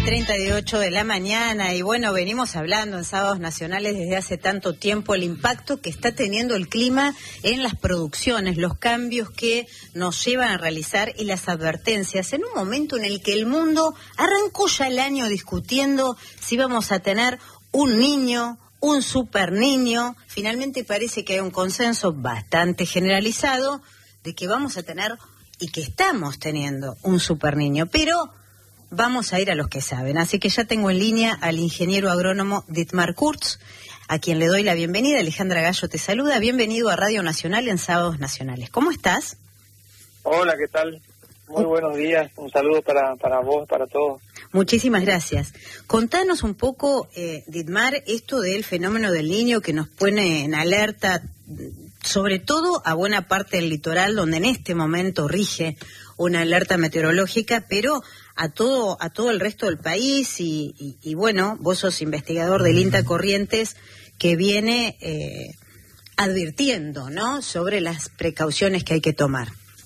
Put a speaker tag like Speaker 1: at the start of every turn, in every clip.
Speaker 1: 9:38 de la mañana y bueno, venimos hablando en Sábados Nacionales desde hace tanto tiempo el impacto que está teniendo el clima en las producciones, los cambios que nos llevan a realizar y las advertencias en un momento en el que el mundo arrancó ya el año discutiendo si vamos a tener un niño, un super niño. Finalmente parece que hay un consenso bastante generalizado de que vamos a tener y que estamos teniendo un super niño, pero vamos a ir a los que saben. Así que ya tengo en línea al ingeniero agrónomo Dietmar Kurz, a quien le doy la bienvenida. Alejandra Gallo te saluda. Bienvenido a Radio Nacional en Sábados Nacionales. ¿Cómo estás?
Speaker 2: Hola, ¿qué tal? Muy buenos días. Un saludo para vos, para todos.
Speaker 1: Muchísimas gracias. Contanos un poco, Dietmar, esto del fenómeno del Niño que nos pone en alerta, sobre todo a buena parte del litoral, donde en este momento rige una alerta meteorológica, pero a todo el resto del país y bueno, vos sos investigador del INTA Corrientes que viene advirtiendo, ¿no?, sobre las precauciones que hay que tomar.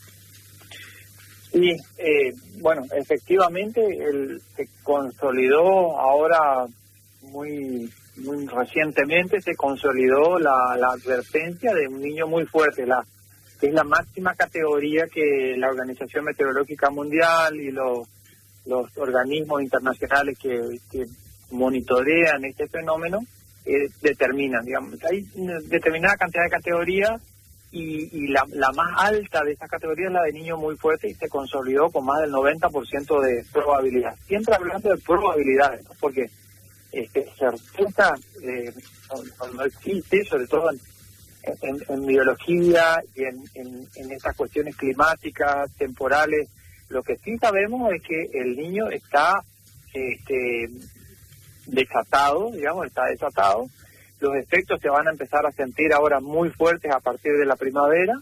Speaker 2: Sí, bueno, efectivamente se consolidó ahora muy recientemente, se consolidó la advertencia de un niño muy fuerte, que es la máxima categoría que la Organización Meteorológica Mundial y los organismos internacionales que monitorean este fenómeno determinan. Digamos, hay una determinada cantidad de categorías y la más alta de esas categorías es la de niño muy fuerte y se consolidó con más del 90% de probabilidad. Siempre hablando de probabilidades, ¿no? Porque certeza no existe, sobre todo en biología y en estas cuestiones climáticas, temporales. Lo que sí sabemos es que el niño está desatado, está desatado. Los efectos se van a empezar a sentir ahora muy fuertes a partir de la primavera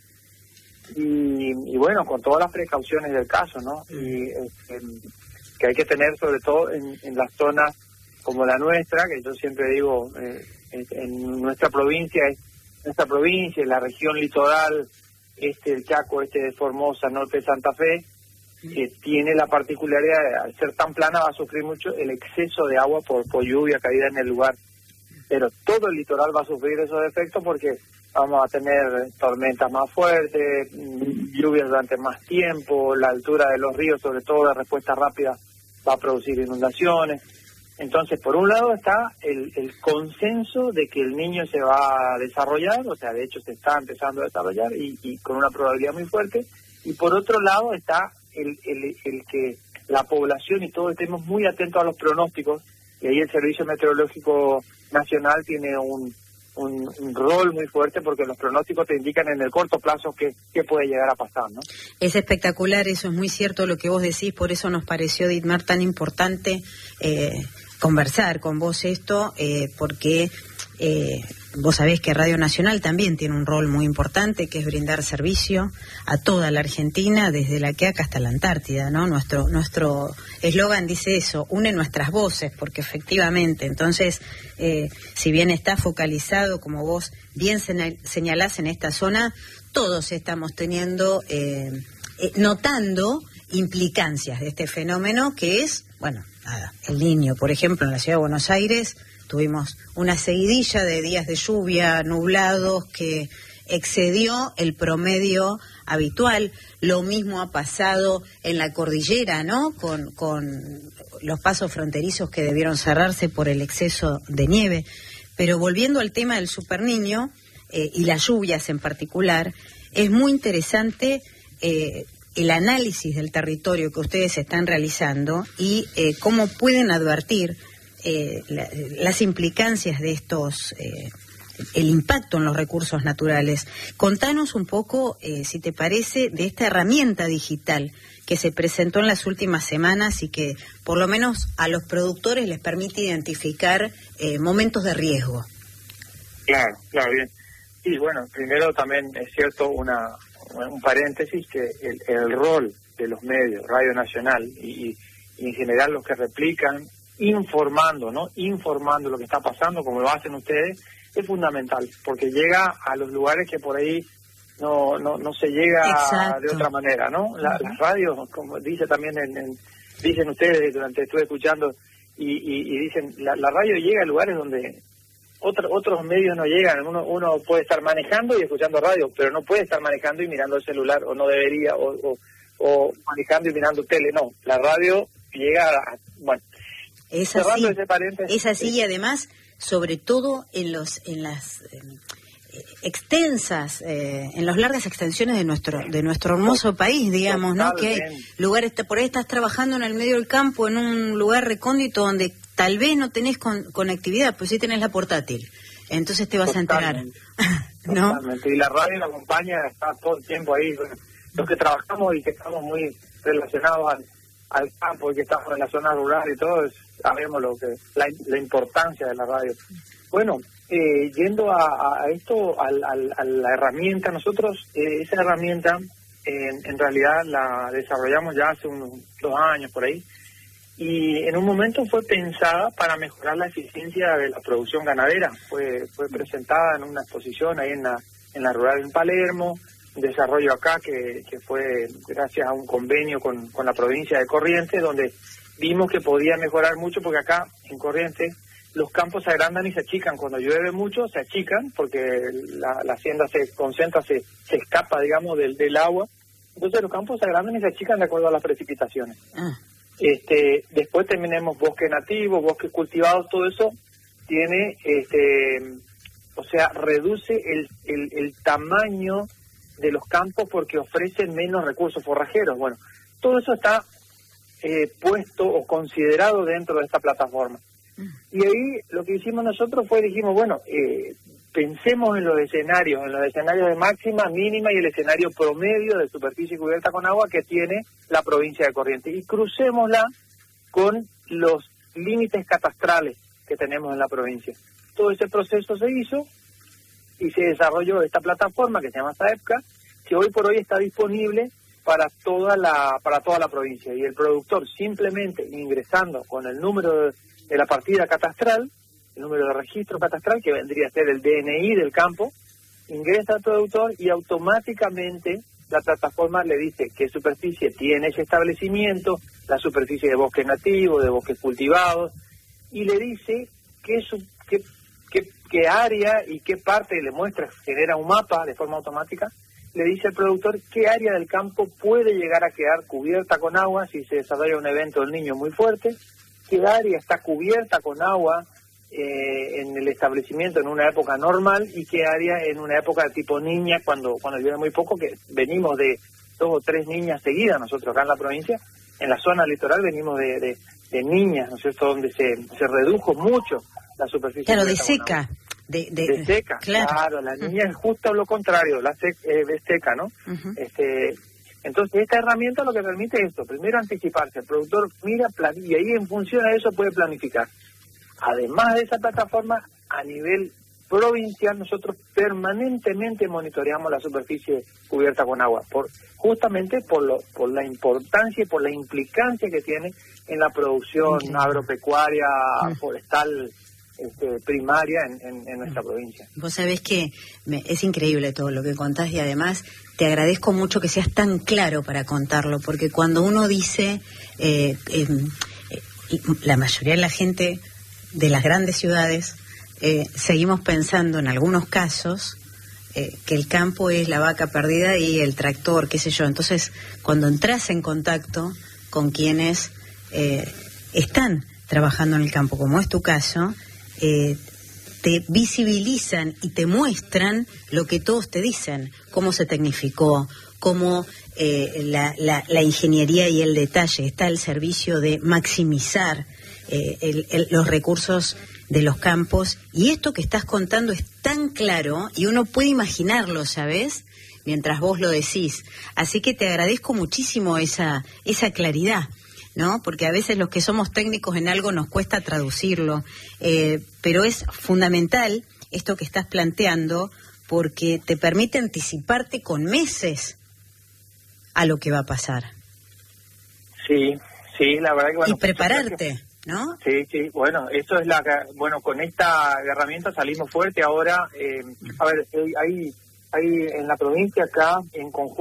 Speaker 2: y bueno, con todas las precauciones del caso, ¿no? Y que hay que tener sobre todo en las zonas como la nuestra, que yo siempre digo, en nuestra provincia, en la región litoral, del Chaco, de Formosa, norte de Santa Fe, que tiene la particularidad de, al ser tan plana, va a sufrir mucho el exceso de agua por lluvia caída en el lugar. Pero todo el litoral va a sufrir esos efectos porque vamos a tener tormentas más fuertes, lluvias durante más tiempo, la altura de los ríos, sobre todo de respuesta rápida, va a producir inundaciones. Entonces, por un lado está el consenso de que el niño se va a desarrollar, o sea, de hecho se está empezando a desarrollar y con una probabilidad muy fuerte. Y por otro lado está el que la población y todos estemos muy atentos a los pronósticos, y ahí el Servicio Meteorológico Nacional tiene un rol muy fuerte porque los pronósticos te indican en el corto plazo qué puede llegar a pasar, ¿no? Es
Speaker 1: espectacular, eso es muy cierto lo que vos decís, por eso nos pareció, Dietmar, tan importante conversar con vos esto, porque vos sabés que Radio Nacional también tiene un rol muy importante, que es brindar servicio a toda la Argentina, desde la Quiaca hasta la Antártida, ¿no? Nuestro eslogan dice eso, une nuestras voces, porque efectivamente, entonces, si bien está focalizado, como vos bien señalás en esta zona, todos estamos teniendo, notando implicancias de este fenómeno que es, bueno, nada, el Niño, por ejemplo, en la ciudad de Buenos Aires, tuvimos una seguidilla de días de lluvia, nublados, que excedió el promedio habitual. Lo mismo ha pasado en la cordillera, ¿no?, con los pasos fronterizos que debieron cerrarse por el exceso de nieve. Pero volviendo al tema del superniño, y las lluvias en particular, es muy interesante el análisis del territorio que ustedes están realizando y cómo pueden advertir las implicancias de estos, el impacto en los recursos naturales. Contanos un poco, si te parece, de esta herramienta digital que se presentó en las últimas semanas y que por lo menos a los productores les permite identificar momentos de riesgo.
Speaker 2: Claro, bien. Sí, bueno, primero también es cierto un paréntesis, que el rol de los medios, Radio Nacional y en general los que replican, informando lo que está pasando, como lo hacen ustedes, es fundamental, porque llega a los lugares que por ahí no se llega. Exacto. De otra manera, ¿no? Las radios, como dice también dicen ustedes, estuve escuchando, y dicen, la radio llega a lugares donde otros medios no llegan. Uno puede estar manejando y escuchando radio, pero no puede estar manejando y mirando el celular, o no debería, o manejando y mirando tele. No, la radio llega bueno.
Speaker 1: Es así, es así, y además, sobre todo en las extensas, en las largas extensiones de nuestro hermoso país, digamos, ¿no? Que hay lugares, por ahí estás trabajando en el medio del campo, en un lugar recóndito donde tal vez no tenés conectividad, pues sí tenés la portátil, entonces te vas a enterar, ¿no?
Speaker 2: Totalmente. Y la radio la acompaña, está todo el tiempo ahí. Los que trabajamos y que estamos muy relacionados al campo y que estamos en la zona rural y todo, sabemos la importancia de la radio. Bueno, yendo a esto, a la herramienta, nosotros esa herramienta en realidad la desarrollamos ya hace unos 2 años por ahí, y en un momento fue pensada para mejorar la eficiencia de la producción ganadera. Fue presentada en una exposición ahí en la rural en Palermo, un desarrollo acá que fue gracias a un convenio con la provincia de Corrientes, donde vimos que podía mejorar mucho, porque acá en Corrientes los campos se agrandan y se achican. Cuando llueve mucho se achican porque la hacienda se concentra, se escapa, digamos, del agua. Entonces los campos se agrandan y se achican de acuerdo a las precipitaciones. Después tenemos bosque nativo, bosque cultivado, todo eso tiene, o sea, reduce el tamaño de los campos porque ofrecen menos recursos forrajeros. Bueno, todo eso está puesto o considerado dentro de esta plataforma. Y ahí lo que hicimos nosotros dijimos, bueno, pensemos en los escenarios de máxima, mínima y el escenario promedio de superficie cubierta con agua que tiene la provincia de Corrientes, y crucémosla con los límites catastrales que tenemos en la provincia. Todo ese proceso se hizo y se desarrolló esta plataforma que se llama SAEPCA, que hoy por hoy está disponible para toda la provincia, y el productor simplemente ingresando con el número de la partida catastral, el número de registro catastral, que vendría a ser el DNI del campo, ingresa al productor y automáticamente la plataforma le dice qué superficie tiene ese establecimiento, la superficie de bosques nativos, de bosques cultivados, y le dice qué área y qué parte, le muestra, genera un mapa de forma automática, le dice al productor qué área del campo puede llegar a quedar cubierta con agua si se desarrolla un evento del Niño muy fuerte, qué área está cubierta con agua en el establecimiento en una época normal, y qué área en una época de tipo niña, cuando llueve muy poco, que venimos de 2 o 3 niñas seguidas nosotros acá en la provincia. En la zona litoral venimos de niñas, ¿no es cierto?, donde se redujo mucho la superficie.
Speaker 1: Claro, de seca.
Speaker 2: De seca, claro, la niña es justo lo contrario, es seca, ¿no? Uh-huh. Entonces esta herramienta lo que permite es esto: primero anticiparse, el productor mira, y ahí en función a eso puede planificar. Además de esa plataforma, a nivel provincial nosotros permanentemente monitoreamos la superficie cubierta con agua, justamente por la importancia y por la implicancia que tiene en la producción agropecuaria, forestal, primaria en nuestra provincia.
Speaker 1: Vos sabés que es increíble todo lo que contás, y además te agradezco mucho que seas tan claro para contarlo, porque cuando uno dice, la mayoría de la gente de las grandes ciudades, seguimos pensando en algunos casos que el campo es la vaca perdida y el tractor, qué sé yo. Entonces, cuando entras en contacto con quienes están trabajando en el campo, como es tu caso, te visibilizan y te muestran lo que todos te dicen: cómo se tecnificó, cómo la ingeniería y el detalle está al servicio de maximizar los recursos de los campos. Y esto que estás contando es tan claro y uno puede imaginarlo, ¿sabes?, mientras vos lo decís. Así que te agradezco muchísimo esa claridad, ¿no? Porque a veces los que somos técnicos en algo nos cuesta traducirlo, pero es fundamental esto que estás planteando, porque te permite anticiparte con meses a lo que va a pasar.
Speaker 2: Sí, la verdad que bueno.
Speaker 1: Y prepararte, ¿no?
Speaker 2: Sí, bueno, eso es con esta herramienta salimos fuerte ahora. A ver, hay en la provincia acá, en conjunto,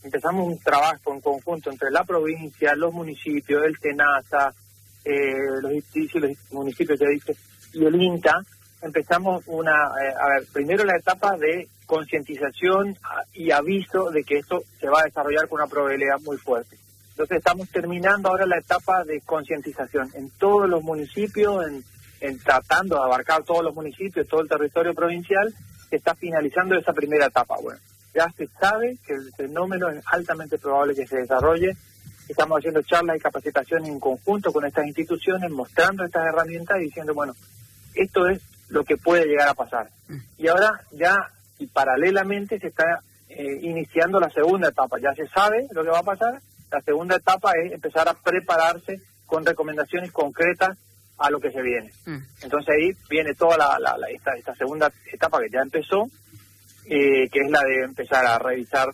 Speaker 2: empezamos un trabajo en conjunto entre la provincia, los municipios, el SENASA, los municipios ya dice, y el INTA. Empezamos primero la etapa de concientización y aviso de que esto se va a desarrollar con una probabilidad muy fuerte. Entonces estamos terminando ahora la etapa de concientización en todos los municipios, en tratando de abarcar todos los municipios, todo el territorio provincial. Se está finalizando esa primera etapa. Bueno, ya se sabe que el fenómeno es altamente probable que se desarrolle. Estamos haciendo charlas y capacitaciones en conjunto con estas instituciones, mostrando estas herramientas y diciendo, bueno, esto es lo que puede llegar a pasar. Y ahora ya, y paralelamente, se está iniciando la segunda etapa. Ya se sabe lo que va a pasar. La segunda etapa es empezar a prepararse con recomendaciones concretas a lo que se viene. Entonces ahí viene toda esta segunda etapa que ya empezó, que es la de empezar a revisar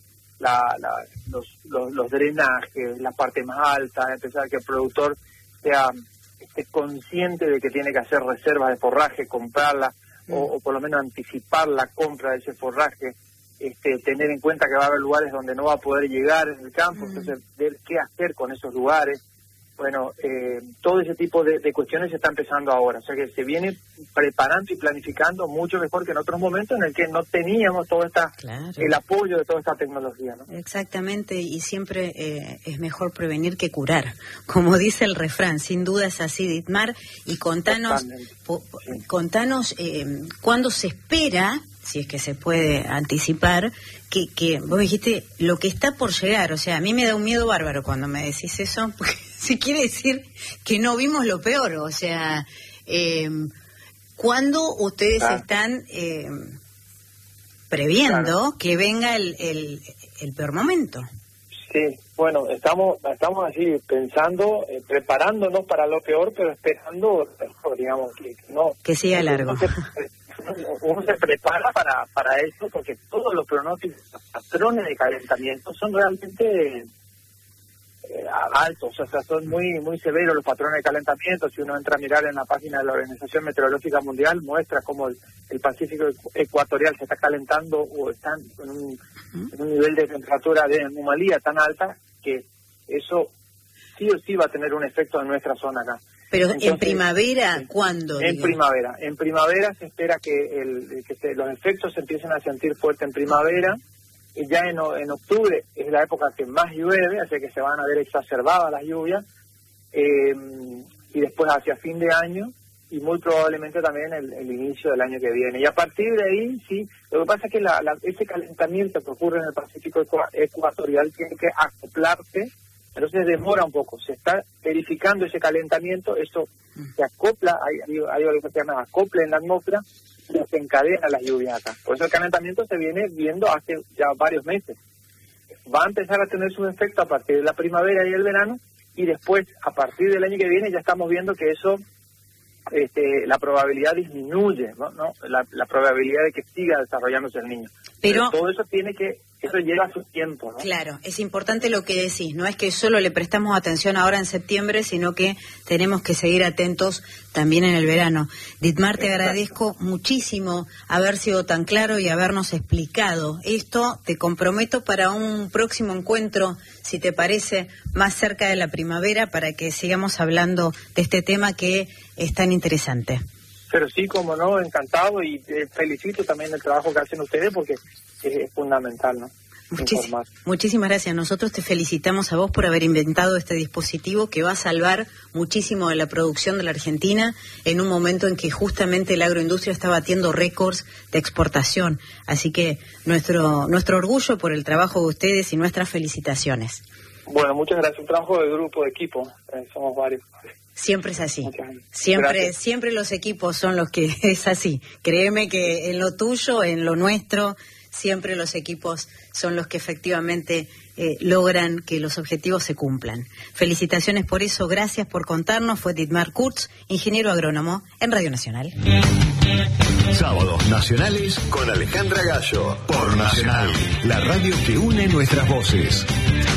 Speaker 2: los drenajes, la parte más alta, empezar a que el productor esté consciente de que tiene que hacer reservas de forraje, comprarla, o por lo menos anticipar la compra de ese forraje, tener en cuenta que va a haber lugares donde no va a poder llegar en el campo, entonces ver qué hacer con esos lugares. Bueno, todo ese tipo de cuestiones se está empezando ahora, o sea que se viene preparando y planificando mucho mejor que en otros momentos en el que no teníamos el apoyo de toda esta tecnología, ¿no?
Speaker 1: Exactamente, y siempre es mejor prevenir que curar, como dice el refrán, sin duda es así, Dietmar, y contanos cuándo se espera, si es que se puede anticipar, que vos dijiste lo que está por llegar. O sea, a mí me da un miedo bárbaro cuando me decís eso, porque si quiere decir que no vimos lo peor. O sea, ¿cuándo ustedes están previendo que venga el peor momento?
Speaker 2: Sí, bueno, estamos así pensando, preparándonos para lo peor, pero esperando, digamos,
Speaker 1: que siga largo.
Speaker 2: Uno se prepara para eso, porque todos los pronósticos, los patrones de calentamiento son realmente altos, o sea, son muy muy severos los patrones de calentamiento. Si uno entra a mirar en la página de la Organización Meteorológica Mundial, muestra cómo el Pacífico ecuatorial se está calentando o está en un nivel de temperatura de anomalía tan alta que eso sí o sí va a tener un efecto en nuestra zona acá.
Speaker 1: Pero entonces, ¿en primavera cuándo?
Speaker 2: En primavera se espera que los efectos se empiecen a sentir fuerte en primavera, y ya en octubre es la época que más llueve, así que se van a ver exacerbadas las lluvias, y después hacia fin de año, y muy probablemente también el inicio del año que viene. Y a partir de ahí, sí, lo que pasa es que ese calentamiento que ocurre en el Pacífico ecuatorial tiene que acoplarse. Entonces demora un poco, se está verificando ese calentamiento, eso se acopla, hay algo que se llama acople en la atmósfera, y se encadena las lluvias acá. Por eso el calentamiento se viene viendo hace ya varios meses. Va a empezar a tener su efecto a partir de la primavera y el verano, y después, a partir del año que viene, ya estamos viendo que eso, la probabilidad disminuye, ¿no? La probabilidad de que siga desarrollándose el niño. Pero todo eso eso lleva su tiempo, ¿no?
Speaker 1: Claro, es importante lo que decís, no es que solo le prestamos atención ahora en septiembre, sino que tenemos que seguir atentos también en el verano. Dietmar, te agradezco muchísimo haber sido tan claro y habernos explicado esto. Te comprometo para un próximo encuentro, si te parece, más cerca de la primavera, para que sigamos hablando de este tema que es tan interesante.
Speaker 2: Pero sí, como no, encantado, y felicito también el trabajo que hacen ustedes, porque es fundamental, ¿no?
Speaker 1: Muchísimas gracias. Nosotros te felicitamos a vos por haber inventado este dispositivo que va a salvar muchísimo de la producción de la Argentina en un momento en que justamente la agroindustria está batiendo récords de exportación. Así que nuestro orgullo por el trabajo de ustedes y nuestras felicitaciones.
Speaker 2: Bueno, muchas gracias. Un trabajo de grupo, de equipo. Somos varios.
Speaker 1: Siempre es así. Siempre los equipos son los que es así. Créeme que en lo tuyo, en lo nuestro, siempre los equipos son los que efectivamente logran que los objetivos se cumplan. Felicitaciones por eso, gracias por contarnos. Fue Dietmar Kurtz, ingeniero agrónomo en Radio Nacional.
Speaker 3: Sábados nacionales con Alejandra Gallo, por Nacional, la radio que une nuestras voces.